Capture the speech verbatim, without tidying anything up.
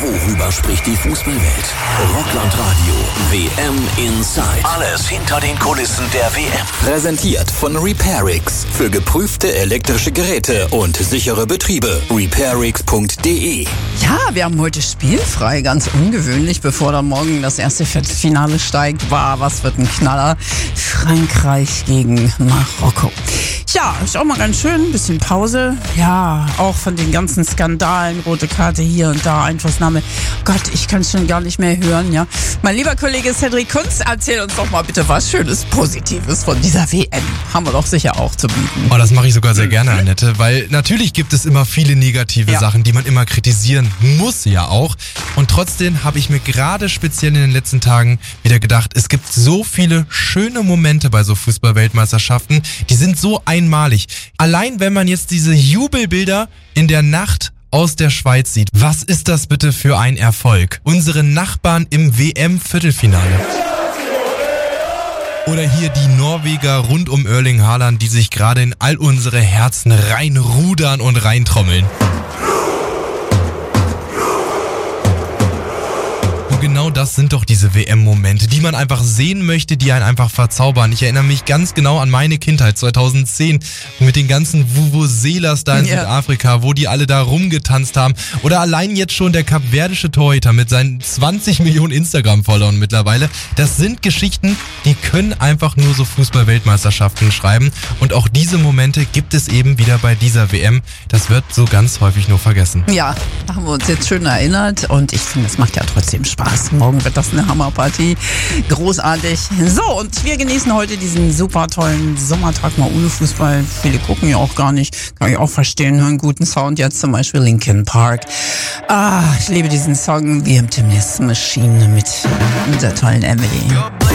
Worüber spricht die Fußballwelt? Rockland Radio W M Inside. Alles hinter den Kulissen der W M. Präsentiert von Repairix. Für geprüfte elektrische Geräte und sichere Betriebe. repairix punkt de. Ja, wir haben heute spielfrei, ganz ungewöhnlich, bevor dann morgen das erste Finale steigt. Wow, was wird ein Knaller? Frankreich gegen Marokko. Ja, ist auch mal ganz schön, ein bisschen Pause. Ja, auch von den ganzen Skandalen, rote Karte hier und da, Einflussnahme. Gott, ich kann es schon gar nicht mehr hören, ja. Mein lieber Kollege Cedric Kunz, erzähl uns doch mal bitte was Schönes, Positives von dieser W M. Haben wir doch sicher auch zu bieten. Oh, das mache ich sogar sehr gerne, Annette, weil natürlich gibt es immer viele negative ja. Sachen, die man immer kritisieren muss, ja auch. Und trotzdem habe ich mir gerade speziell in den letzten Tagen wieder gedacht, es gibt so viele schöne Momente bei so Fußball-Weltmeisterschaften, die sind so einmalig. Allein wenn man jetzt diese Jubelbilder in der Nacht aus der Schweiz sieht, was ist das bitte für ein Erfolg? Unsere Nachbarn im W M-Viertelfinale. Oder hier die Norweger rund um Erling Haaland, die sich gerade in all unsere Herzen reinrudern und reintrommeln. Genau das sind doch diese W M-Momente, die man einfach sehen möchte, die einen einfach verzaubern. Ich erinnere mich ganz genau an meine Kindheit zweitausendzehn mit den ganzen Vuvuzelas da in ja. Südafrika, wo die alle da rumgetanzt haben. Oder allein jetzt schon der kapverdische Torhüter mit seinen zwanzig Millionen Instagram-Followern mittlerweile. Das sind Geschichten, die können einfach nur so Fußball-Weltmeisterschaften schreiben. Und auch diese Momente gibt es eben wieder bei dieser W M. Das wird so ganz häufig nur vergessen. Ja, da haben wir uns jetzt schön erinnert und ich finde, es macht ja trotzdem Spaß. Morgen wird das eine Hammerpartie. Großartig. So, und wir genießen heute diesen super tollen Sommertag mal ohne Fußball. Viele gucken ja auch gar nicht. Kann ich auch verstehen. Hören guten Sound. Jetzt zum Beispiel Linkin Park. Ah, ich liebe diesen Song. The Optimist Machine mit der tollen Emily.